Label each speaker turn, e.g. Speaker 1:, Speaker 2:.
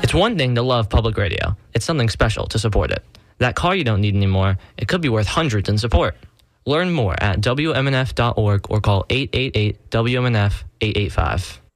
Speaker 1: It's one thing to love public radio. It's something special to support it. That car you don't need anymore, it could be worth hundreds in support. Learn more at WMNF.org or call 888-WMNF-885.